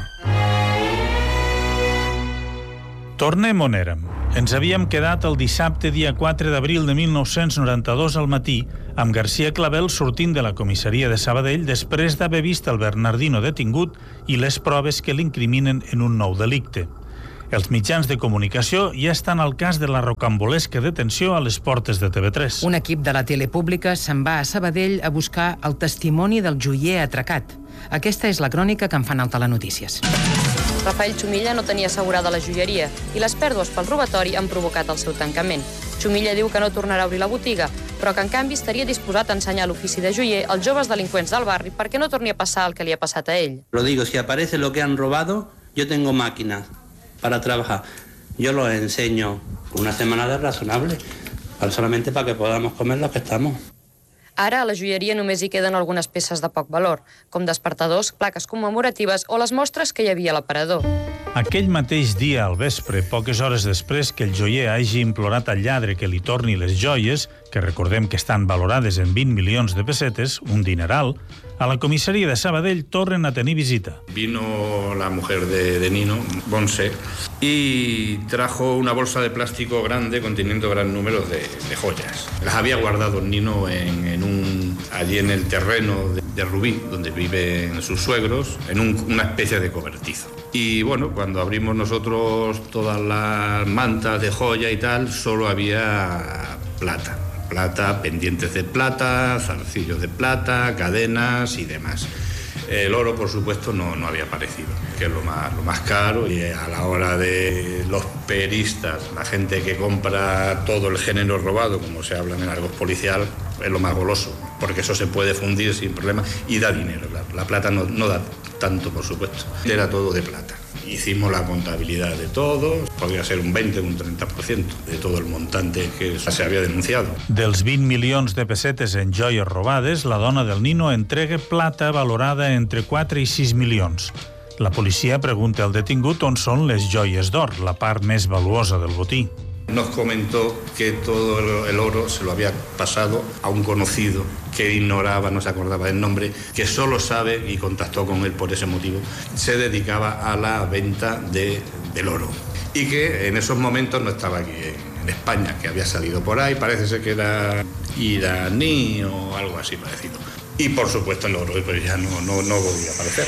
Tornem on érem. Ens havíem quedat el dissabte, dia quatre d'abril de mil nou-cents noranta-dos al matí, amb García Clavel sortint de la comissaria de Sabadell després d'haver vist el Bernardino detingut i les proves que l'incriminen en un nou delicte. Els mitjans de comunicació ja estan al cas de la rocambolesca detenció a les portes de T V tres. Un equip de la tele pública se'n va a Sabadell a buscar el testimoni del joier atracat. Aquesta és la crònica que en fan al Telenotícies. Rafael Chumilla no tenia assegurada la joieria i les pèrdues pel robatori han provocat el seu tancament. Chumilla diu que no tornarà a obrir la botiga, però que en canvi estaria disposat a ensenyar l'ofici de joier als joves delinqüents del barri perquè no torni a passar el que li ha passat a ell. Lo digo, si aparece lo que han robado, yo tengo máquinas para trabajar. Yo lo enseño una semana de razonable, solamente para que podamos comer los que estamos. Ara a la joieria només hi queden algunes peces de poc valor, com despertadors, plaques commemoratives o les mostres que hi havia a l'aparador. Aquell mateix dia al vespre, poques hores després que el joier hagi implorat al lladre que li torni les joies, que recordem que estan valorades en vint milions de pessetes, un dineral, a la comissaria de Sabadell tornen a tenir visita. Vino la mujer de, de Nino, Bonse, y trajo una bolsa de plástico grande conteniendo gran número de, de joyas. Las había guardado Nino en, en un, allí en el terreno de, de Rubí, donde viven sus suegros, en un, una especie de cobertizo. Y bueno, cuando abrimos nosotros todas las mantas de joya y tal, solo había plata. Plata, pendientes de plata, zarcillos de plata, cadenas y demás. El oro, por supuesto, no, no había aparecido, que es lo más, lo más caro. Y a la hora de los peristas, la gente que compra todo el género robado, como se habla en el argot policial, es lo más goloso, porque eso se puede fundir sin problema y da dinero. La, la plata no, no da tanto, por supuesto. Era todo de plata. Hicimos la contabilidad de todo, podría ser un veinte o un treinta por ciento de todo el montante que se había denunciado. Dels vint milions de pessetes en joies robades, la dona del Nino entrega plata valorada entre quatre i sis milions. La policia pregunta al detingut on són les joies d'or, la part més valuosa del botí. Nos comentó que todo el oro se lo había pasado a un conocido que ignoraba, no se acordaba del nombre, que solo sabe, y contactó con él por ese motivo, se dedicaba a la venta de, del oro. Y que en esos momentos no estaba aquí en España, que había salido por ahí, parece ser que era iraní o algo así parecido. Y por supuesto el oro, pero ya no, no, no volvía a aparecer.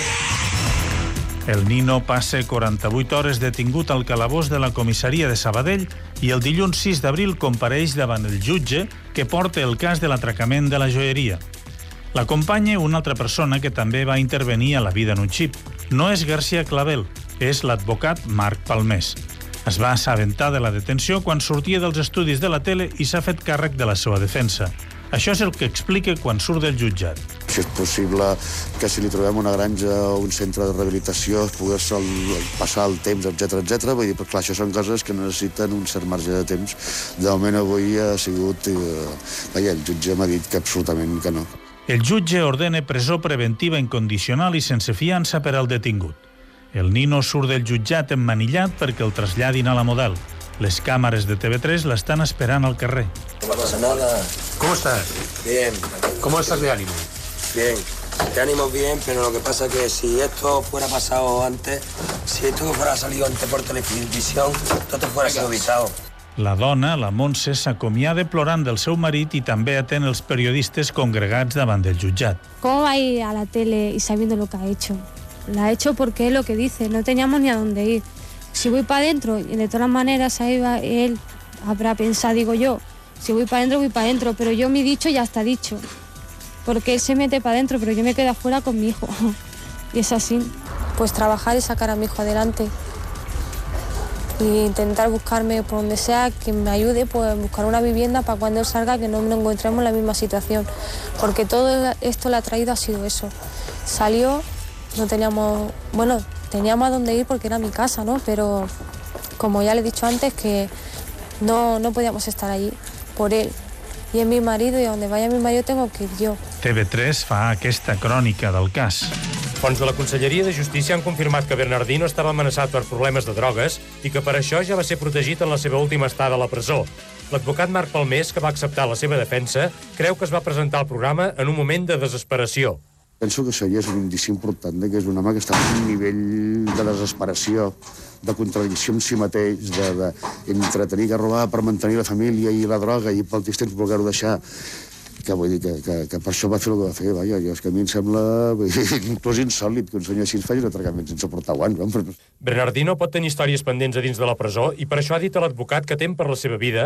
El Nino passa quaranta-vuit hores detingut al calabós de la comissaria de Sabadell i el dilluns sis d'abril compareix davant el jutge que porta el cas de l'atracament de la joieria. L'acompanya una altra persona que també va intervenir a la vida en un xip. No és García Clavel, és l'advocat Marc Palmés. Es va assabentar de la detenció quan sortia dels estudis de la tele i s'ha fet càrrec de la seva defensa. Això és el que explica quan surt del jutjat. Si és possible que si li trobem una granja o un centre de rehabilitació poder-se passar el temps, etcètera, etcètera. Vull dir, però clar, això són coses que necessiten un cert marge de temps. De moment avui ha sigut... Eh, vaja, el jutge m'ha dit que absolutament que no. El jutge ordena presó preventiva incondicional i sense fiança per al detingut. El Nino surt del jutjat emmanillat perquè el traslladin a la Model. Les càmeres de T V tres l'estan esperant al carrer. No pasa nada. ¿Cómo estás? Bien. ¿Cómo estás de ánimo? Bien. De ánimo bien, pero lo que pasa es que si esto fuera pasado antes, si esto fuera salido antes por televisión, todo te fuera sido avisado. La dona, la Montse, s'acomiada plorant del seu marit i també atén els periodistes congregats davant del jutjat. ¿Cómo va a ir a la tele y sabiendo lo que ha hecho? La ha hecho porque es lo que dice, no teníamos ni a dónde ir. Si voy para adentro, y de todas maneras ahí va, él habrá pensado, digo yo, si voy para adentro, voy para adentro, pero yo mi dicho ya está dicho. Porque él se mete para adentro, pero yo me quedo afuera con mi hijo. Y es así. pues trabajar y sacar a mi hijo adelante. E intentar buscarme por donde sea que me ayude, pues buscar una vivienda para cuando él salga que no nos encontremos en la misma situación. Porque todo esto le ha traído ha sido eso. Salió, no teníamos, bueno, teníamos a dónde ir porque era mi casa, ¿no? Pero como ya le he dicho antes, que no, no podíamos estar allí por él. I és mi marido i a donde vaya mi marido tengo que ir yo. T V tres fa aquesta crònica del cas. Fons de la Conselleria de Justícia han confirmat que Bernardino estava amenaçat per problemes de drogues i que per això ja va ser protegit en la seva última estada a la presó. L'advocat Marc Palmés, que va acceptar la seva defensa, creu que es va presentar al programa en un moment de desesperació. Penso que això ja és un indici important, que és un home que està en un nivell de desesperació, de contradicció amb si mateix, de, de, entre tenir que robar per mantenir la família i la droga i pel temps voler-ho deixar, que vull dir que, que, que per això va fer el que va fer. Vaja, jo, és que a mi em sembla inclús insòlid que un senyor així faci un atracament sense portar guants. No? Bernardino pot tenir històries pendents a dins de la presó i per això ha dit a l'advocat que tem per la seva vida